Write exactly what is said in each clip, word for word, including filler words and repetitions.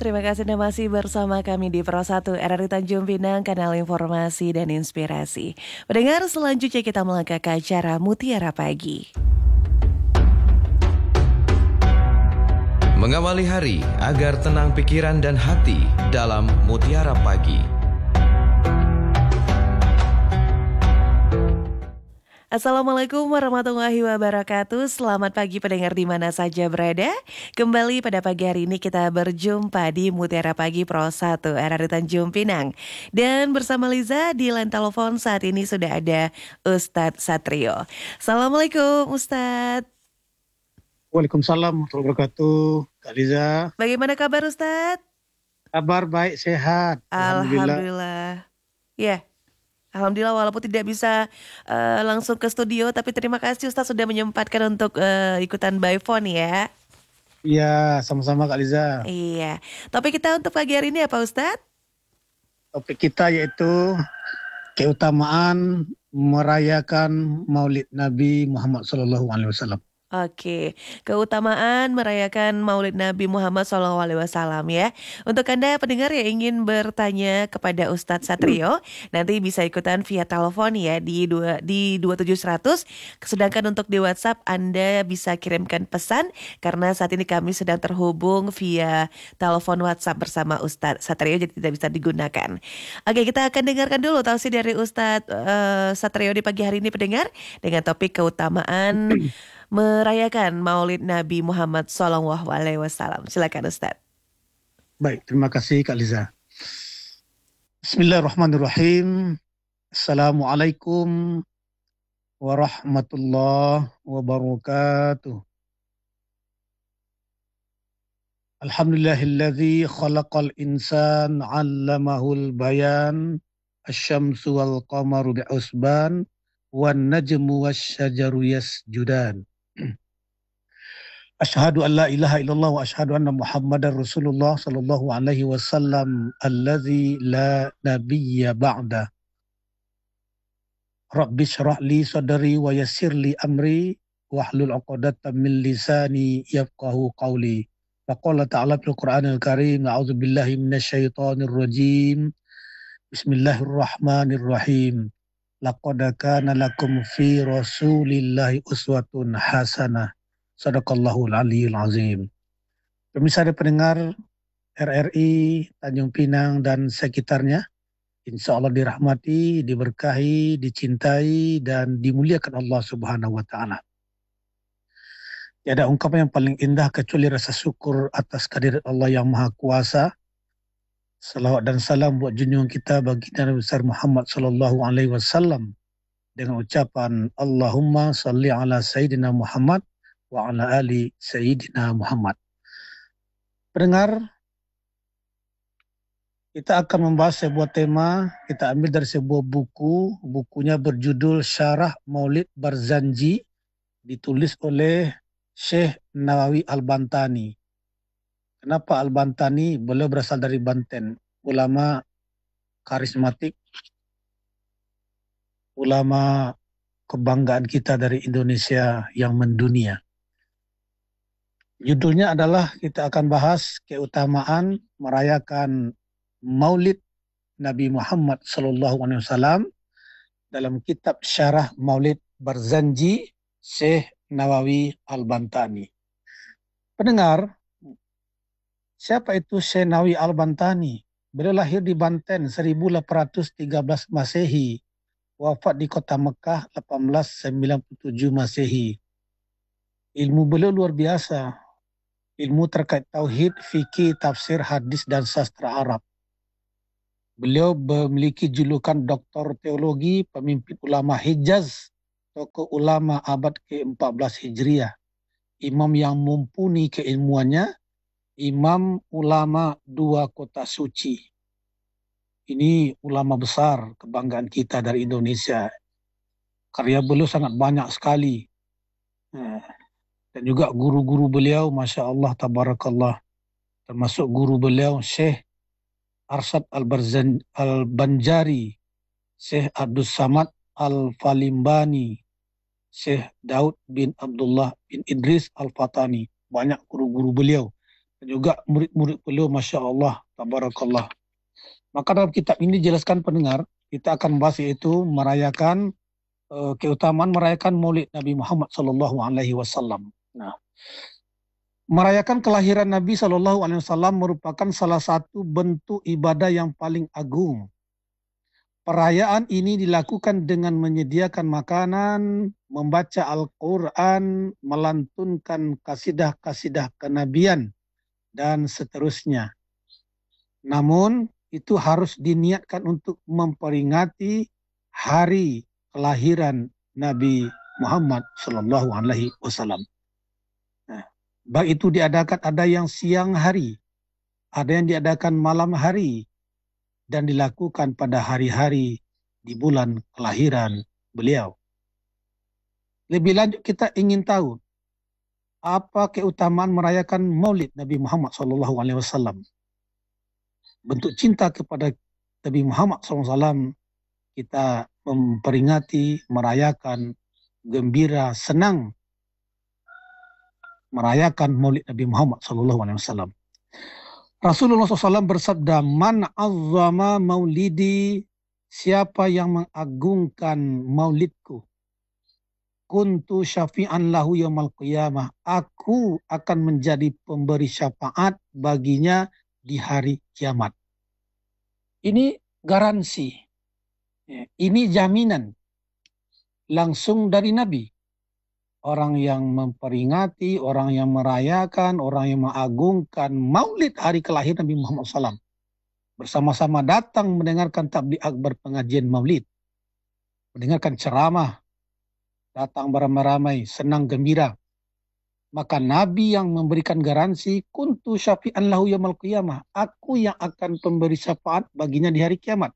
terima kasih Anda masih bersama kami di Pro satu R R I Tanjung Pinang, kanal informasi dan inspirasi. Pendengar, selanjutnya kita melangkah ke acara Mutiara Pagi. Mengawali hari agar tenang pikiran dan hati dalam Mutiara Pagi. Assalamualaikum warahmatullahi wabarakatuh. Selamat pagi pendengar di mana saja berada. Kembali pada pagi hari ini kita berjumpa di Mutiara Pagi Pro satu R R I Tanjung Pinang. Dan bersama Liza di line telepon saat ini sudah ada Ustadz Satrio. Assalamualaikum Ustadz. Waalaikumsalam warahmatullahi wabarakatuh. Kak Liza. Bagaimana kabar Ustadz? Kabar baik, sehat. Alhamdulillah. Alhamdulillah. Ya. Alhamdulillah walaupun tidak bisa uh, langsung ke studio, tapi terima kasih Ustadz sudah menyempatkan untuk uh, ikutan by phone ya. Iya, sama-sama Kak Liza. Iya. Topik kita untuk pagi hari ini apa Ustadz? Topik kita yaitu keutamaan merayakan Maulid Nabi Muhammad shallallahu alaihi wasallam. Oke, keutamaan merayakan Maulid Nabi Muhammad shallallahu alaihi wasallam ya. Untuk Anda pendengar yang ingin bertanya kepada Ustadz Satrio, nanti bisa ikutan via telepon ya di dua di dua tujuh seratus. Sedangkan untuk di WhatsApp Anda bisa kirimkan pesan karena saat ini kami sedang terhubung via telepon WhatsApp bersama Ustadz Satrio, jadi tidak bisa digunakan. Oke, kita akan dengarkan dulu tausiah dari Ustadz uh, Satrio di pagi hari ini pendengar dengan topik keutamaan merayakan Maulid Nabi Muhammad shallallahu alaihi wasallam. Silakan Ustaz. Baik, terima kasih Kak Liza. Bismillahirrahmanirrahim. Assalamualaikum warahmatullahi wabarakatuh. Alhamdulillahilladzi khalaqal insan 'allamahul bayan. Asy-syamsu wal qamaru bi'usban wan najmu wasyajaru yasjudan. Asyhadu an la ilaha illallah wa asyhadu anna Muhammadar Rasulullah sallallahu alaihi wasallam allazi la nabiyya ba'da. Rabbi shrah li sadri wa yassir li amri wahlul 'uqdatam min lisani yafqahu qawli. Wa qala ta'ala fil Qur'anil Karim, a'udzu billahi minasyaitonir rajim. Bismillahirrahmanirrahim. Laqad kana lakum fi Rasulillahi uswatun hasanah. Sadaqallahul Aliyyul Azim. Pemirsa dan pendengar R R I Tanjung Pinang dan sekitarnya, insya Allah dirahmati, diberkahi, dicintai, dan dimuliakan Allah Subhanahu wa Ta'ala. Tiada ungkapan yang paling indah kecuali rasa syukur atas kehadirat Allah yang Maha Kuasa. Salawat dan salam buat junjungan kita baginda Nabi besar Muhammad sallallahu alaihi wasallam dengan ucapan Allahumma salli ala Sayyidina Muhammad wa ala ali Sayyidina Muhammad. Pendengar, kita akan membahas sebuah tema, kita ambil dari sebuah buku, bukunya berjudul Syarah Maulid Barzanji, ditulis oleh Syekh Nawawi Al-Bantani. Kenapa Al-Bantani? Beliau berasal dari Banten, ulama karismatik, ulama kebanggaan kita dari Indonesia yang mendunia. Judulnya adalah kita akan bahas keutamaan merayakan Maulid Nabi Muhammad sallallahu alaihi wasallam dalam kitab Syarah Maulid Barzanji Syekh Nawawi Al-Bantani. Pendengar, siapa itu Syekh Nawawi Al-Bantani? Beliau lahir di Banten seribu delapan ratus tiga belas Masehi, wafat di kota Mekah delapan belas sembilan puluh tujuh Masehi. Ilmu beliau luar biasa. Ilmu terkait tauhid, fikih, tafsir, hadis, dan sastra Arab. Beliau memiliki julukan doktor teologi, pemimpin ulama Hijaz, tokoh ulama abad ke empat belas Hijriah. Imam yang mumpuni keilmuannya, imam ulama dua kota suci. Ini ulama besar, kebanggaan kita dari Indonesia. Karya beliau sangat banyak sekali. Dan juga guru-guru beliau, Masya Allah, Tabarakallah. Termasuk guru beliau, Syekh Arsyad Al-Banjari, Syekh Abdus Samad Al-Falimbani, Syekh Daud bin Abdullah bin Idris Al-Fatani. Banyak guru-guru beliau. dan juga murid-murid beliau, Masya Allah, Tabarakallah. Maka dalam kitab ini dijelaskan pendengar, kita akan bahas yaitu merayakan uh, keutamaan merayakan Maulid Nabi Muhammad sallallahu alaihi wasallam. Nah, merayakan kelahiran Nabi sallallahu alaihi wasallam merupakan salah satu bentuk ibadah yang paling agung. Perayaan ini dilakukan dengan menyediakan makanan, membaca Al-Quran, melantunkan kasidah-kasidah kenabian, dan seterusnya. Namun, itu harus diniatkan untuk memperingati hari kelahiran Nabi Muhammad sallallahu alaihi wasallam. Nah, baik itu diadakan ada yang siang hari, ada yang diadakan malam hari, dan dilakukan pada hari-hari di bulan kelahiran beliau. Lebih lanjut kita ingin tahu apa keutamaan merayakan Maulid Nabi Muhammad sallallahu alaihi wasallam. Bentuk cinta kepada Nabi Muhammad sallallahu alaihi wasallam, kita memperingati, merayakan, gembira, senang merayakan Maulid Nabi Muhammad sallallahu alaihi wasallam. Rasulullah shallallahu alaihi wasallam bersabda, "Man azzama maulidi," siapa yang mengagungkan maulidku, kuntu syafi'an lahu yaumal qiyamah, aku akan menjadi pemberi syafaat baginya di hari kiamat. Ini garansi, ini jaminan langsung dari Nabi. Orang yang memperingati, orang yang merayakan, orang yang mengagungkan maulid hari kelahiran Nabi Muhammad sallallahu alaihi wasallam, bersama-sama datang mendengarkan tabligh akbar pengajian maulid, mendengarkan ceramah, datang beramai-ramai, senang gembira. Maka Nabi yang memberikan garansi, kuntu syafi'an lahu yaumal qiyamah, aku yang akan memberi syafaat baginya di hari kiamat.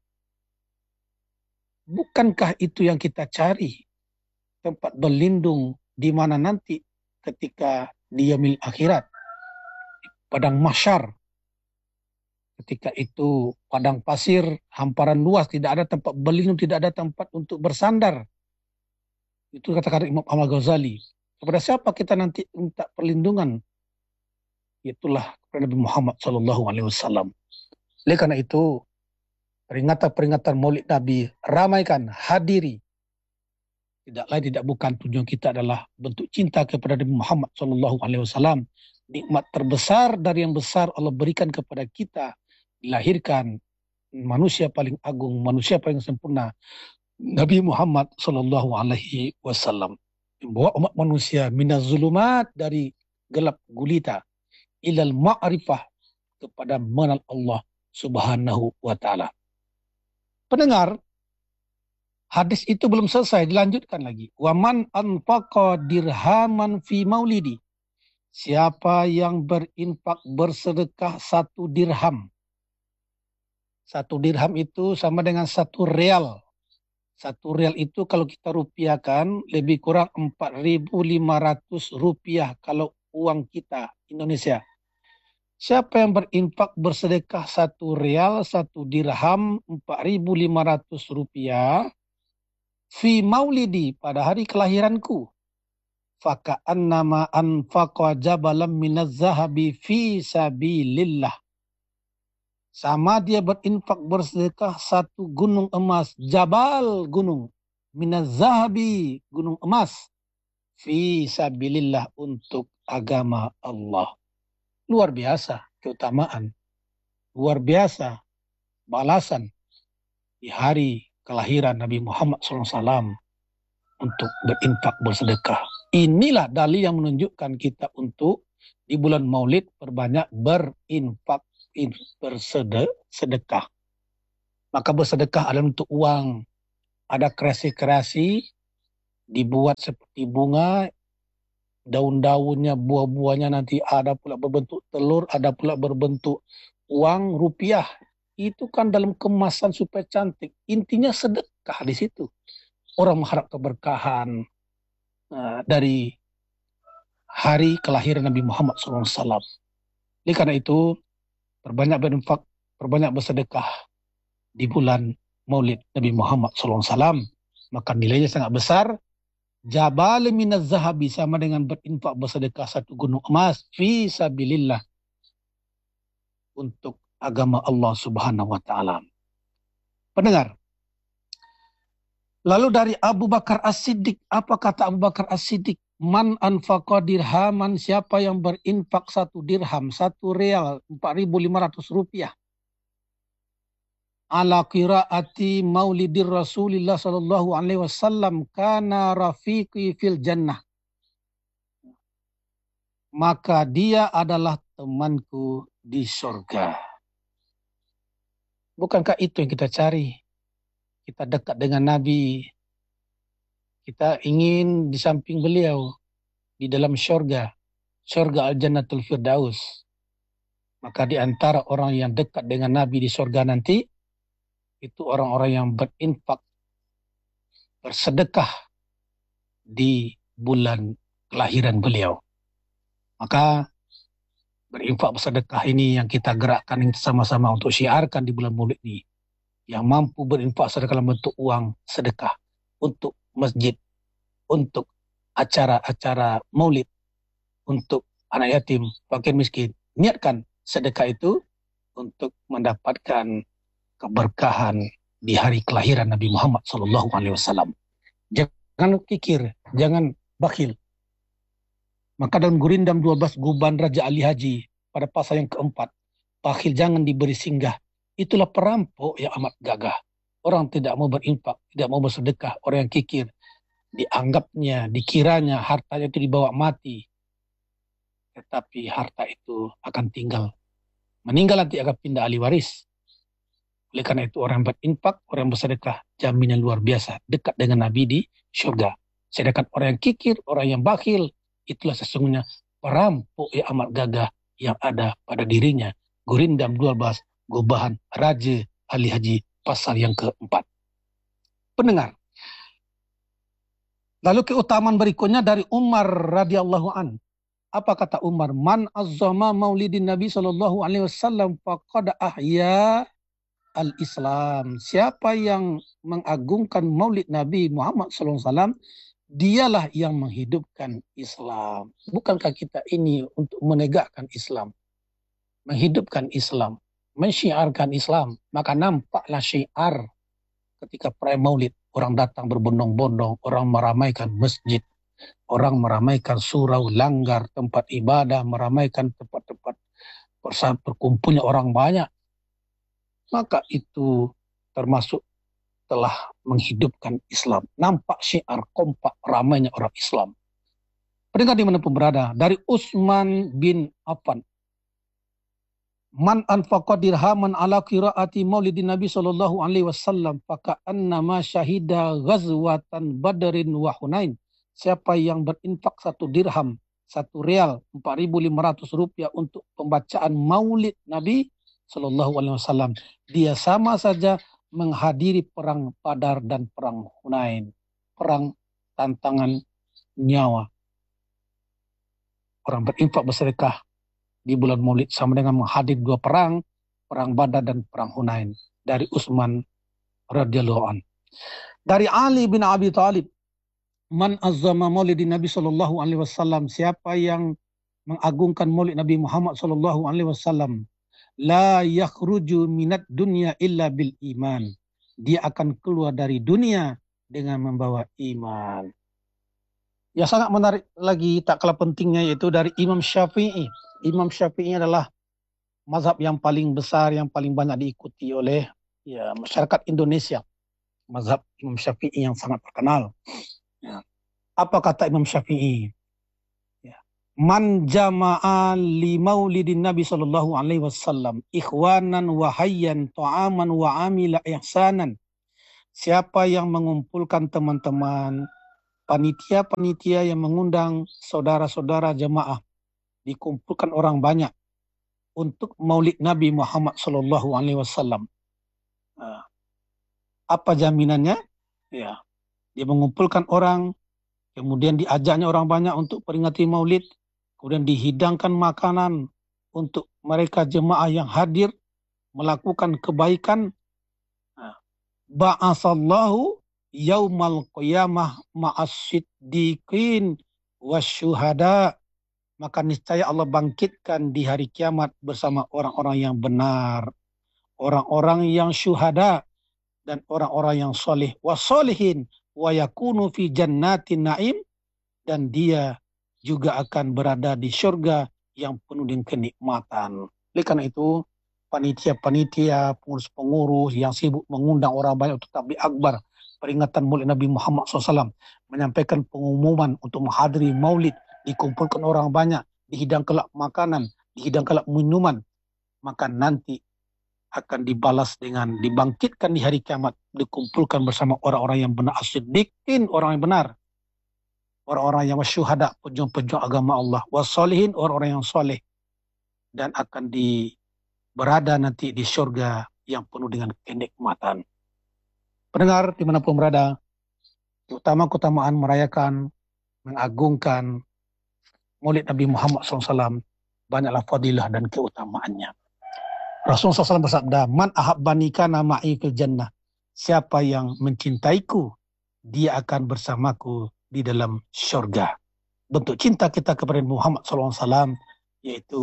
Bukankah itu yang kita cari? Tempat berlindung di mana nanti ketika di yaumil akhirat, padang mahsyar, ketika itu padang pasir, hamparan luas, tidak ada tempat berlindung, tidak ada tempat untuk bersandar. Itu kata-kata Imam Al-Ghazali. Kepada siapa kita nanti minta perlindungan? Itulah kepada Nabi Muhammad sallallahu alaihi wasallam. Oleh karena itu, peringatan-peringatan Maulid Nabi, ramaikan, hadiri. Tidak lain tidak bukan tujuan kita adalah bentuk cinta kepada Nabi Muhammad sallallahu alaihi wasallam. Nikmat terbesar dari yang besar Allah berikan kepada kita, dilahirkan manusia paling agung, manusia paling sempurna, Nabi Muhammad sallallahu alaihi wasallam. Membawa umat manusia minaz zulumat, dari gelap gulita, ilal ma'rifah, kepada mengenal Allah subhanahu wa ta'ala. Pendengar, hadis itu belum selesai, dilanjutkan lagi. Waman anfaqa dirhaman fi maulidi. Siapa yang berinfak, bersedekah satu dirham. Satu dirham itu sama dengan satu real. Satu real itu kalau kita rupiahkan lebih kurang empat ribu lima ratus rupiah kalau uang kita Indonesia. Siapa yang berinfak, bersedekah satu real, satu dirham, empat ribu lima ratus rupiah, fi maulidi, pada hari kelahiranku, faka'annama anfaqa jabalam minaz zahabi fi sabilillah. Sama dia berinfak, bersedekah satu gunung emas, jabal gunung, minaz zahabi, gunung emas, fi sabilillah, untuk agama Allah. Luar biasa keutamaan, luar biasa balasan di hari kelahiran Nabi Muhammad sallallahu alaihi wasallam untuk berinfak, bersedekah. Inilah dalil yang menunjukkan kita untuk di bulan Maulid perbanyak berinfak, bersedekah. Maka bersedekah adalah untuk uang. Ada kreasi-kreasi dibuat seperti bunga, daun-daunnya, buah-buahnya nanti ada pula berbentuk telur, ada pula berbentuk uang rupiah. Itu kan dalam kemasan supaya cantik. Intinya sedekah di situ. Orang mengharap keberkahan uh, dari hari kelahiran Nabi Muhammad sallallahu alaihi wasallam. Oleh karena itu, perbanyak berinfak, perbanyak bersedekah di bulan Maulid Nabi Muhammad sallallahu alaihi wasallam. Maka nilainya sangat besar. Jabal minaz zahabi, sama dengan berinfak, bersedekah satu gunung emas, fi sabilillah, untuk agama Allah Subhanahu wa taala. Pendengar, lalu dari Abu Bakar As-Siddiq, apa kata Abu Bakar As-Siddiq? Man anfaqa dirhaman, siapa yang berinfak satu dirham, satu real, empat ribu lima ratus rupiah. Ala qiraati maulidir Rasulillah sallallahu alaihi wasallam kana rafiqi fil jannah. Maka dia adalah temanku di surga. Bukankah itu yang kita cari? Kita dekat dengan Nabi. Kita ingin di samping beliau, di dalam surga. Surga Al-Jannatul Firdaus. Maka di antara orang yang dekat dengan Nabi di surga nanti, itu orang-orang yang berinfak, bersedekah di bulan kelahiran beliau. Maka berinfak bersedekah ini yang kita gerakkan sama-sama untuk syiarkan di bulan Maulid ini. Yang mampu berinfak sedekah dalam bentuk uang sedekah untuk masjid, untuk acara-acara Maulid, untuk anak yatim, fakir miskin. Niatkan sedekah itu untuk mendapatkan keberkahan di hari kelahiran Nabi Muhammad sallallahu alaihi wasallam. Jangan kikir, jangan bakhil. Maka dalam Gurindam dua belas Guban Raja Ali Haji pada pasal yang keempat, bakhil jangan diberi singgah. Itulah perampok yang amat gagah. Orang tidak mau berinfak, tidak mau bersedekah, orang yang kikir, dianggapnya, dikiranya hartanya itu dibawa mati. Tetapi harta itu akan tinggal. Meninggal nanti akan pindah ahli waris. Oleh karena itu orang berinfak, orang bersedekah, jaminan luar biasa, dekat dengan Nabi di syurga. Sedangkan orang yang kikir, orang yang bakhil, itulah sesungguhnya perampok yang amat gagah yang ada pada dirinya. Gurindam dua belas Gubahan Raja Ali Haji pasal yang keempat. Pendengar, lalu keutamaan berikutnya dari Umar radhiyallahu an. Apa kata Umar? Man azzama maulidin Nabi sallallahu alaihi wasallam faqad ahya al-Islam. Siapa yang mengagungkan maulid Nabi Muhammad sallallahu alaihi wasallam, dialah yang menghidupkan Islam. Bukankah kita ini untuk menegakkan Islam, menghidupkan Islam, mensyiarkan Islam? Maka nampaklah syiar ketika perayaan maulid. Orang datang berbondong-bondong, orang meramaikan masjid, orang meramaikan surau, langgar, tempat ibadah, meramaikan tempat-tempat berkumpulnya orang banyak. Maka itu termasuk telah menghidupkan Islam. Nampak syiar kompak ramainya orang Islam. Pendengar dimanapun berada, dari Utsman bin Affan. Man anfaqa dirhaman ala qiraati maulidin Nabi sallallahu alaihi wasallam faka'annama syahida ghazwatan Badrin wa Hunain. Siapa yang berinfak satu dirham, satu real, empat ribu lima ratus rupiah untuk pembacaan maulid Nabi sallallahu alaihi wasallam, dia sama saja menghadiri perang Badar dan perang Hunain, perang tantangan nyawa. Orang berinfak bersedekah di bulan Maulid sama dengan menghadiri dua perang, perang Badar dan perang Hunain. Dari Utsman radhiyallahu an. Dari Ali bin Abi Thalib, man azzama maulidin Nabi sallallahu alaihi wasallam, siapa yang mengagungkan maulid Nabi Muhammad sallallahu alaihi wasallam, la yakhruju minat dunya illa bil iman. Dia akan keluar dari dunia dengan membawa iman. Yang sangat menarik lagi, tak kalah pentingnya, yaitu dari Imam Syafi'i. Imam Syafi'i adalah mazhab yang paling besar, yang paling banyak diikuti oleh ya, masyarakat Indonesia. Mazhab Imam Syafi'i yang sangat terkenal. Ya. Apa kata Imam Syafi'i? Ya. Man jama'a li maulidin Nabi sallallahu alaihi wasallam ikhwanan wa hayyan ta'aman wa amila ihsanan. Siapa yang mengumpulkan teman-teman, panitia-panitia yang mengundang saudara-saudara jemaah, dikumpulkan orang banyak untuk maulid Nabi Muhammad sallallahu alaihi wasallam. Apa jaminannya? Ya, dia mengumpulkan orang, kemudian diajaknya orang banyak untuk peringati maulid, kemudian dihidangkan makanan untuk mereka jemaah yang hadir melakukan kebaikan. Ba'asallahu yaumal qiyamah ma'as siddiqin wasyuhada. maka niscaya Allah bangkitkan di hari kiamat bersama orang-orang yang benar, orang-orang yang syuhada, dan orang-orang yang soleh, wasolihin, wa yakunu fi jannatin naim, dan dia juga akan berada di surga yang penuh dengan kenikmatan. Oleh karena itu, panitia-panitia, pengurus-pengurus yang sibuk mengundang orang banyak untuk tabligh akbar, peringatan Maulid Nabi Muhammad shallallahu alaihi wasallam, menyampaikan pengumuman untuk menghadiri maulid, dikumpulkan orang banyak, dihidangkan makanan, dihidangkan minuman, maka nanti akan dibalas dengan dibangkitkan di hari kiamat, dikumpulkan bersama orang-orang yang benar, as-siddiqin, orang yang benar, orang-orang yang wasyuhada, pejuang-pejuang agama Allah, wassolihin, orang-orang yang soleh, dan akan di berada nanti di surga yang penuh dengan kenikmatan. Pendengar dimanapun berada, keutamaan-keutamaan merayakan, mengagungkan Maulid Nabi Muhammad shallallahu alaihi wasallam banyaklah fadilah dan keutamaannya. Rasulullah shallallahu alaihi wasallam bersabda, "Man ahabbani kana ma'i fil jannah." Siapa yang mencintaiku, dia akan bersamaku di dalam syurga. Bentuk cinta kita kepada Muhammad shallallahu alaihi wasallam yaitu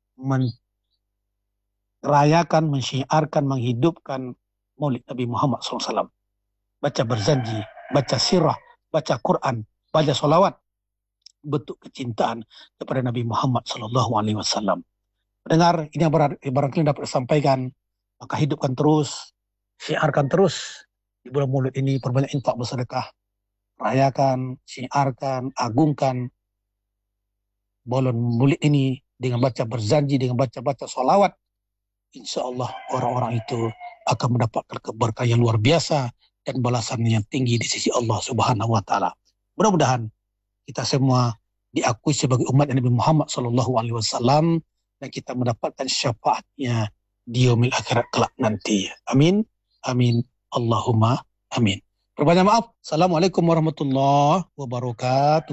merayakan, mensyiarkan, menghidupkan Maulid Nabi Muhammad shallallahu alaihi wasallam. Baca berzanji, baca sirah, baca Quran, baca solawat, bentuk kecintaan kepada Nabi Muhammad shallallahu alaihi wasallam. Dengar, ini yang barangkali dapat disampaikan, maka hidupkan terus, syiarkan terus di bulan Maulid ini, perbanyak infak bersedekah, rayakan, syiarkan, agungkan bulan Maulid ini dengan baca berzanji, dengan baca-baca solawat. Insya Allah orang-orang itu akan mendapatkan keberkahan yang luar biasa dan balasan yang tinggi di sisi Allah Subhanahu wa Ta'ala. Mudah-mudahan kita semua diakui sebagai umat Nabi Muhammad Sallallahu Alaihi Wasallam dan kita mendapatkan syafaatnya di yaumil akhirat kelak nanti. Amin, amin, Allahumma amin. Berbanyak maaf. Assalamualaikum warahmatullahi wabarakatuh.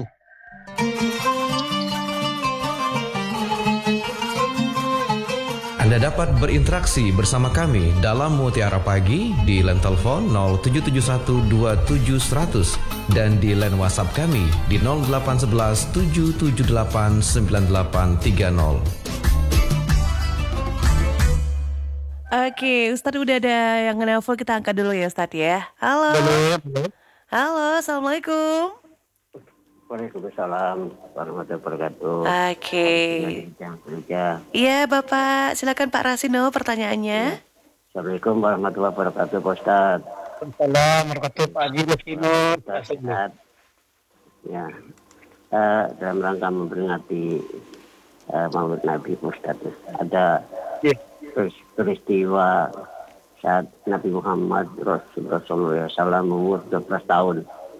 Anda dapat berinteraksi bersama kami dalam Mutiara Pagi di line telepon nol tujuh tujuh satu dua tujuh seratus dan di line WhatsApp kami di nol delapan satu satu tujuh tujuh delapan sembilan delapan tiga nol. Oke, Ustadz udah ada yang nge-nelfon, kita angkat dulu ya Ustadz ya. Halo. Halo, Assalamualaikum. Waalaikumsalam warahmatullahi wabarakatuh. Oke. Ya. Iya Bapak, silakan Pak Rasino pertanyaannya. Assalamualaikum warahmatullahi wabarakatuh Pak Ustaz. Waalaikumsalam warahmatullahi wabarakatuh. Pak Ustaz. Ya, uh, dalam rangka memperingati uh, Maulid Nabi Pak Ustaz, ada Yeah. peristiwa saat Nabi Muhammad Rasulullah shallallahu alaihi wasallam umur dua belas tahun.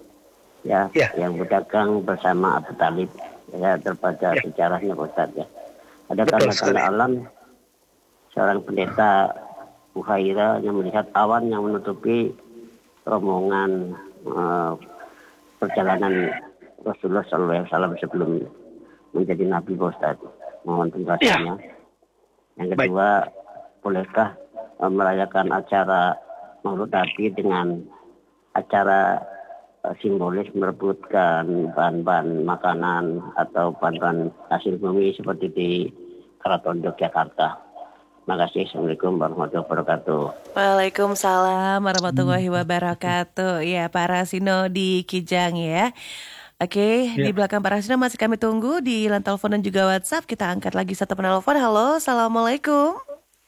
Ya, Ya. yang berdagang bersama Abu Talib, ya terbaca Ya. sejarahnya Pak Ustaz ya. Ada Betul tanda-tanda sekali. alam, seorang pendeta Buhaira yang melihat awan yang menutupi rombongan uh, perjalanan Rasulullah shallallahu alaihi wasallam sebelum menjadi Nabi Pak Ustaz. Mohon penjelasannya. Yang kedua, bolehkah uh, merayakan acara Maulid Nabi dengan acara simbolis merebutkan bahan-bahan makanan atau bahan-bahan hasil bumi seperti di Keraton Yogyakarta. Terima kasih. Assalamualaikum warahmatullahi wabarakatuh. Waalaikumsalam warahmatullahi wabarakatuh. Ya, Pak Rasino di Kijang ya. Oke, Ya. di belakang Pak Rasino masih kami tunggu di line telepon dan juga WhatsApp. Kita angkat lagi satu penelpon. Halo, Assalamualaikum.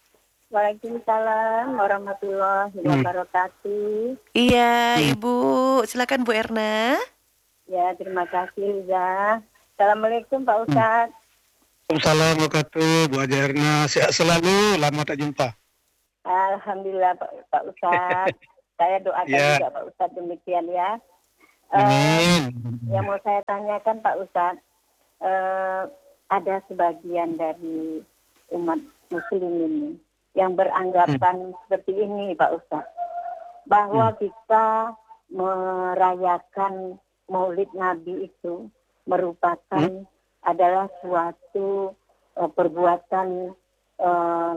Waalaikumsalam warahmatullahi wabarakatuh. Iya, Ibu. Silakan Bu Erna. Ya, terima kasih Liza. Assalamualaikum Pak Ustadz. Waalaikumsalam warahmatullahi wabarakatuh. Bu Haji Erna, sehat selalu, lama tak jumpa. Alhamdulillah Pak, Pak Ustadz. Saya doakan Ya. juga Pak Ustadz demikian ya. Eh, Amin. yang mau saya tanyakan Pak Ustadz, eh, ada sebagian dari umat muslim ini yang beranggapan seperti ini Pak Ustadz, bahwa kita merayakan Maulid Nabi itu merupakan adalah suatu uh, perbuatan uh,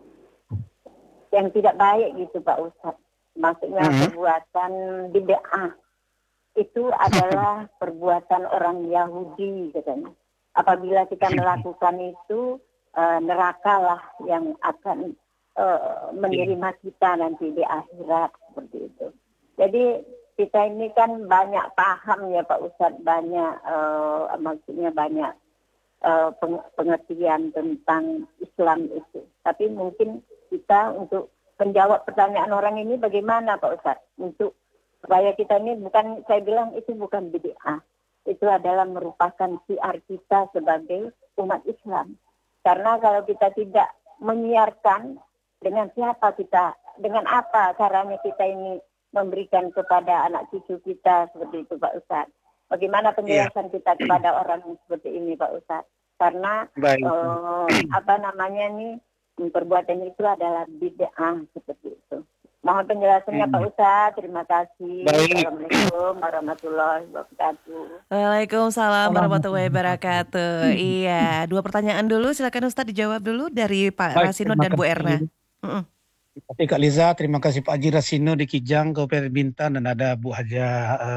yang tidak baik gitu Pak Ustadz. Maksudnya perbuatan bid'ah itu adalah perbuatan orang Yahudi katanya. apabila kita melakukan itu, uh, neraka lah yang akan uh, menerima kita nanti di akhirat seperti itu. Jadi kita ini kan banyak paham ya Pak Ustadz, banyak uh, maksudnya banyak uh, pengertian tentang Islam itu. Tapi mungkin kita untuk menjawab pertanyaan orang ini bagaimana Pak Ustadz, untuk supaya kita ini bukan, saya bilang itu bukan bid'ah. Itu adalah merupakan syiar kita sebagai umat Islam. Karena kalau kita tidak menyiarkan, dengan siapa kita, dengan apa caranya kita ini memberikan kepada anak cucu kita seperti itu Pak Ustadz. Bagaimana penjelasan yeah. kita kepada orang seperti ini Pak Ustadz. Karena uh, apa namanya nih, perbuatan itu adalah bid'ah seperti itu. Mohon penjelasannya hmm. Pak Ustadz. Terima kasih. Baik. Assalamualaikum warahmatullahi wabarakatuh. Waalaikumsalam warahmatullahi wabarakatuh. Iya, dua pertanyaan dulu. Silakan Ustadz dijawab dulu dari Pak Baik, Rasino dan Bu Erna. Terima kasih Kak Liza. Terima kasih Pak Haji Rasino di Kijang, Kabupaten Bintan, dan ada Bu Haja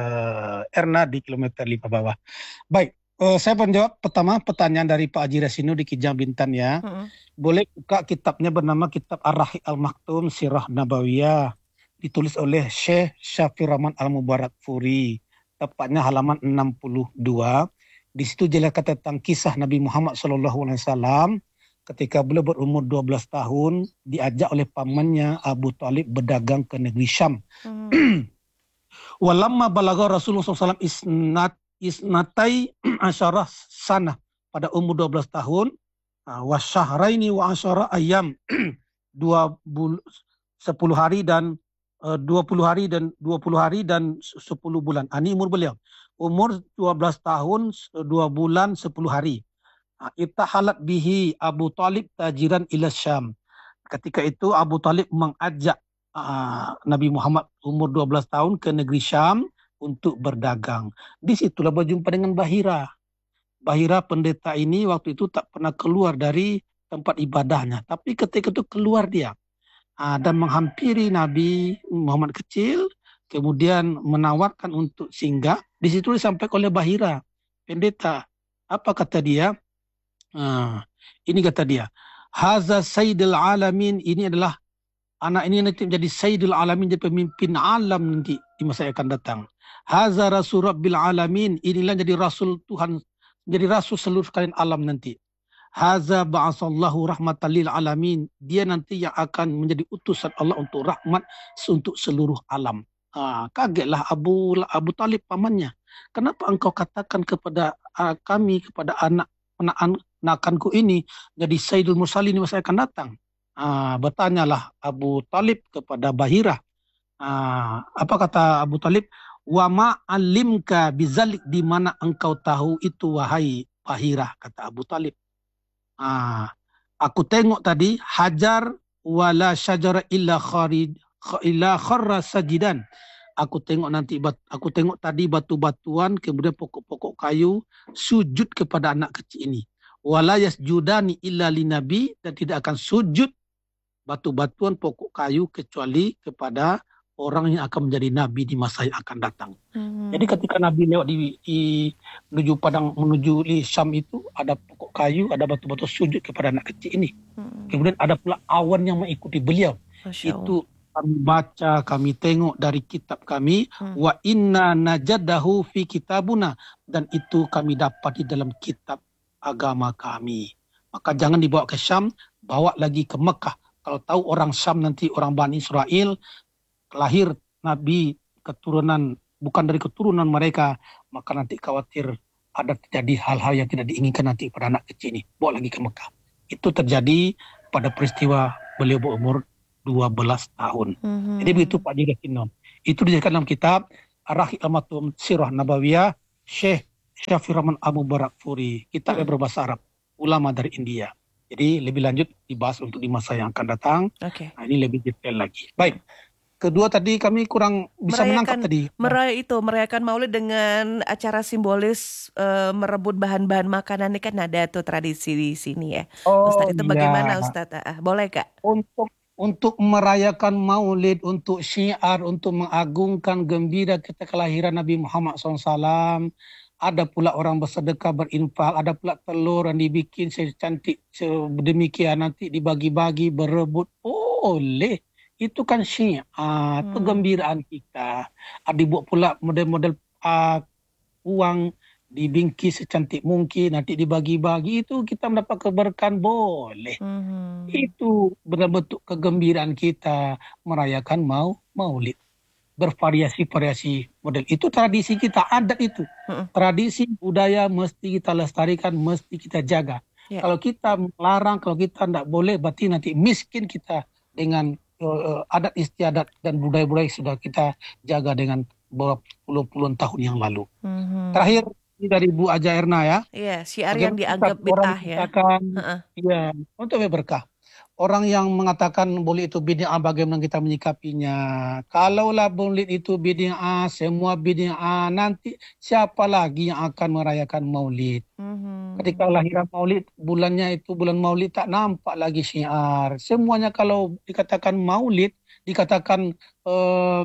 uh, Erna di kilometer lima bawah. Baik. Uh, saya menjawab pertama pertanyaan dari Pak Haji Rasino di Kijang Bintan ya. Mm-hmm. Boleh buka kitabnya bernama Kitab Ar-Rahiq Al-Maktum Sirah Nabawiyah, ditulis oleh Syekh Syafir Rahman Al-Mubarakfuri, tepatnya halaman enam puluh dua. Di situ jelaskan tentang kisah Nabi Muhammad shallallahu alaihi wasallam ketika beliau berumur dua belas tahun diajak oleh pamannya Abu Talib berdagang ke negeri Syam. Mm-hmm. Walamma balagha Rasulullah shallallahu alaihi wasallam isnat isnatai asyarah sana, pada umur dua belas tahun, wasyahraini wa asyara ayam, dua bul, sepuluh hari dan uh, dua puluh hari dan dua puluh hari dan sepuluh bulan. Ini umur beliau. Umur dua belas tahun, dua bulan, sepuluh hari. Ittahalat bihi Abu Talib tajiran ila Syam. Ketika itu Abu Talib mengajak uh, Nabi Muhammad umur dua belas tahun ke negeri Syam untuk berdagang. Di situlah berjumpa dengan Bahira. Bahira pendeta ini waktu itu tak pernah keluar dari tempat ibadahnya. Tapi ketika itu keluar dia. Aa, dan menghampiri Nabi Muhammad kecil. Kemudian menawarkan untuk singgah. Di situ disampaikan oleh Bahira, pendeta. Apa kata dia? Aa, ini kata dia. Haza Sayyidul Alamin. Ini adalah anak ini nanti menjadi Sayyidul Alamin, jadi pemimpin alam nanti di masa yang akan datang. Haza Rasul Rabbil Alamin, inilah jadi Rasul Tuhan, jadi Rasul seluruh sekalian alam nanti. Haza ba'asallahu rahmatan lil alamin, dia nanti yang akan menjadi utusan Allah untuk rahmat untuk seluruh alam. Ha, kagetlah Abu Abu Talib pamannya. Kenapa engkau katakan kepada uh, kami, kepada anak anak anakanku ini jadi Sayyidul Mursalin di masa yang akan datang? Uh, bertanyalah Abu Talib kepada Bahira. Uh, apa kata Abu Talib? Wa ma'alimka bizalik, di mana engkau tahu itu wahai Bahira, kata Abu Talib. Uh, aku tengok tadi hajar wala syajara illa kharid illa kharra sajidan. Aku tengok nanti aku tengok tadi batu-batuan, kemudian pokok-pokok kayu sujud kepada anak kecil ini. Wala yasjudani illa linabi, dan tidak akan sujud batu-batuan pokok kayu kecuali kepada orang yang akan menjadi nabi di masa yang akan datang. Hmm. Jadi ketika Nabi lewat di, di menuju padang menuju di Syam itu, ada pokok kayu, ada batu-batu sujud kepada anak kecil ini. Hmm. Kemudian ada pula awan yang mengikuti beliau. Itu kami baca, kami tengok dari kitab kami. Hmm. Wa inna najadahu fi kitabuna, dan itu kami dapat di dalam kitab agama kami. Maka jangan dibawa ke Syam, bawa lagi ke Mekah. Kalau tahu orang Syam nanti orang Bani Israel, lahir Nabi keturunan bukan dari keturunan mereka, maka nanti khawatir ada terjadi hal-hal yang tidak diinginkan nanti pada anak kecil ini. Bawa lagi ke Mekah. Itu terjadi pada peristiwa beliau berumur dua belas tahun. Mm-hmm. Jadi begitu Pak Haji Rasino. Itu dijelaskan dalam kitab Ar-Rahiq Al-Maktum Sirah Nabawiyah Syekh Syafir Rahman Al-Mubarakfuri. Kitab yang berbahasa Arab, ulama dari India. Jadi lebih lanjut dibahas untuk di masa yang akan datang. Okay. Nah, ini lebih detail lagi. Baik. Kedua tadi kami kurang bisa merayakan, menangkap tadi. Meray itu merayakan Maulid dengan acara simbolis uh, merebut bahan-bahan makanan, ini kan ada tuh tradisi di sini ya. Oh, Ustadz itu iya. Bagaimana Ustadz? Ah, boleh Kak? Untuk untuk merayakan Maulid, untuk syiar, untuk mengagungkan gembira kita kelahiran Nabi Muhammad shallallahu alaihi wasallam, ada pula orang bersedekah, berinfak, ada pula telur yang dibikin secantik sedemikian nanti dibagi-bagi, berebut. Boleh. Itu kan syiar, hmm. kegembiraan kita. Ada dibuat pula model-model uh, uang dibingkis secantik mungkin, nanti dibagi-bagi, itu kita mendapat keberkahan, boleh. Mm-hmm. Itu benar-benar kegembiraan kita merayakan mau maulid. Bervariasi-variasi model. Itu tradisi kita, adat itu. Mm-hmm. Tradisi budaya mesti kita lestarikan, mesti kita jaga. Yeah. Kalau kita melarang, kalau kita tidak boleh, berarti nanti miskin kita dengan uh, adat istiadat dan budaya-budaya sudah kita jaga dengan berpuluh-puluh tahun yang lalu. Mm-hmm. Terakhir, dari Bu Aja Erna ya. Iya, syiar yang dianggap bid'ah ya. Uh-uh. Ya, untuk berkah. Orang yang mengatakan maulid itu bid'ah, bagaimana kita menyikapinya? Kalaulah maulid itu bid'ah, semua bid'ah, nanti siapa lagi yang akan merayakan maulid? Uh-huh. Ketika lahiran maulid, bulannya itu bulan maulid, tak nampak lagi syiar. Semuanya kalau dikatakan maulid, dikatakan uh,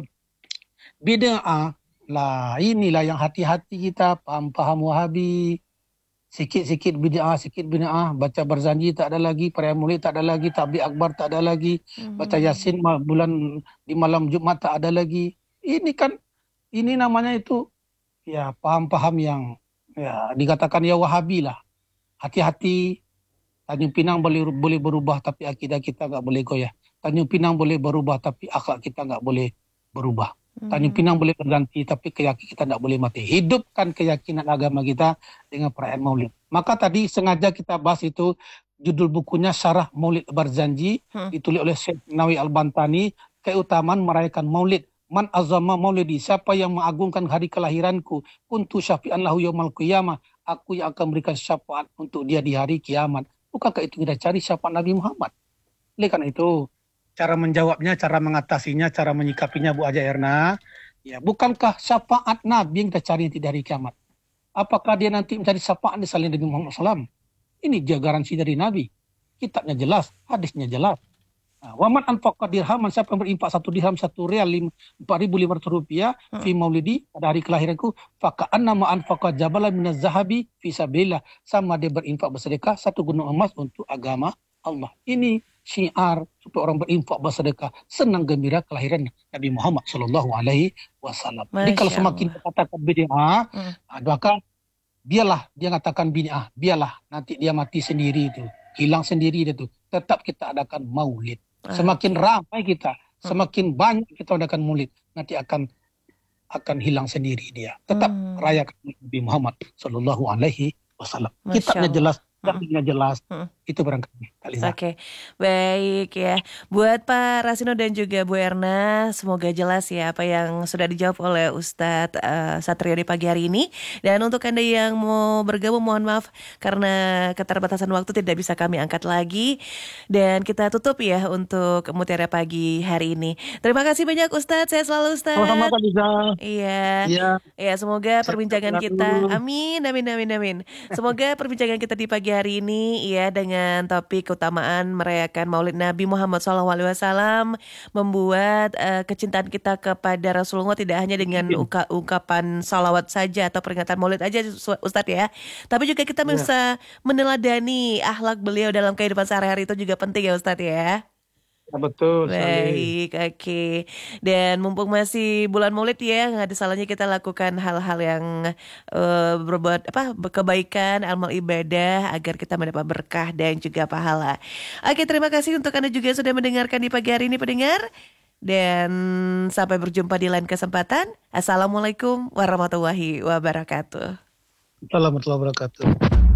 bid'ah, lah inilah yang hati-hati kita, paham-paham Wahabi, sikit-sikit bid'ah, sikit bid'ah, baca berzanji tak ada lagi, perayaan maulid tak ada lagi, takbir akbar tak ada lagi, mm-hmm. baca yasin bulan di malam Jumat tak ada lagi. Ini kan, ini namanya itu ya paham-paham yang ya dikatakan ya Wahabi lah. Hati-hati, Tanjung Pinang boleh boleh berubah tapi akidah kita enggak boleh goyah. Tanjung Pinang boleh berubah tapi akhlak kita enggak boleh berubah. Tanjung Pinang boleh berganti, tapi keyakinan kita tidak boleh mati. Hidupkan keyakinan agama kita dengan perayaan maulid. Maka tadi sengaja kita bahas itu, judul bukunya Syarah Maulid Barzanji, hmm. ditulis oleh Syekh Nawawi Al-Bantani, keutamaan merayakan maulid. Man azama maulidi, siapa yang mengagungkan hari kelahiranku, kuntu syafi'an lahu yaumal qiyamah, aku yang akan memberikan syafaat untuk dia di hari kiamat. Bukankah itu kita cari syafaat Nabi Muhammad? Oleh karena itu, cara menjawabnya, cara mengatasinya, cara menyikapinya Bu Aja Erna, ya bukankah syafaat Nabi yang kita cari nanti dari kiamat? Apakah dia nanti mencari syafaat di salin Nabi Muhammad shallallahu alaihi wasallam? Ini dia garansi dari Nabi. Kitabnya jelas, hadisnya jelas. Nah, waman anfaqa dirhaman, siapa yang berinfak satu dirham, satu real, empat ribu lima ratus rupiah, hmm. fi maulidi, pada hari kelahiranku, faka'anna ma anfaqa jabalan minaz zahabi, fi sabilillah, sama dia berinfak bersedekah, satu gunung emas untuk agama Allah. Ini syiar supaya orang berinfak bersedekah, senang gembira kelahiran Nabi Muhammad sallallahu alaihi wasallam. Jadi kalau semakin dikatakan bid'ah, hmm. maka biarlah dia katakan bid'ah, biarlah nanti dia mati sendiri itu, hilang sendiri itu. Tetap kita adakan maulid. Semakin okay. ramai kita, semakin hmm. banyak kita adakan maulid, nanti akan akan hilang sendiri dia. Tetap hmm. rayakan Nabi Muhammad sallallahu alaihi wasallam. Kitabnya jelas, dalilnya jelas. Hmm. Itu barangkali. Oke, okay. Baik ya. Buat Pak Rasino dan juga Bu Erna, semoga jelas ya apa yang sudah dijawab oleh Ustadz uh, Satrio di pagi hari ini. Dan untuk Anda yang mau bergabung, mohon maaf karena keterbatasan waktu tidak bisa kami angkat lagi. Dan kita tutup ya untuk Mutiara Pagi hari ini. Terima kasih banyak Ustadz, saya selalu Ustadz. Sama-sama Pak Liza. Iya. Iya. Ya, semoga perbincangan kita, amin, amin, amin, amin. Semoga perbincangan kita di pagi hari ini ya dengan dengan topik keutamaan merayakan Maulid Nabi Muhammad shallallahu alaihi wasallam membuat uh, kecintaan kita kepada Rasulullah tidak hanya dengan uka- ungkapan salawat saja atau peringatan Maulid aja Ustadz ya, tapi juga kita ya. bisa meneladani akhlak beliau dalam kehidupan sehari-hari, itu juga penting ya Ustadz ya. Ya, betul. Baik, oke. Okay. Dan mumpung masih bulan Maulid ya, nggak ada salahnya kita lakukan hal-hal yang uh, berbuat apa kebaikan, amal ibadah agar kita mendapat berkah dan juga pahala. Oke, okay, terima kasih untuk Anda juga sudah mendengarkan di pagi hari ini pendengar. Dan sampai berjumpa di lain kesempatan. Assalamualaikum warahmatullahi wabarakatuh. Assalamualaikum warahmatullahi wabarakatuh.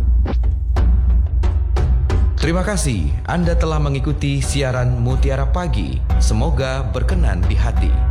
Terima kasih Anda telah mengikuti siaran Mutiara Pagi. Semoga berkenan di hati.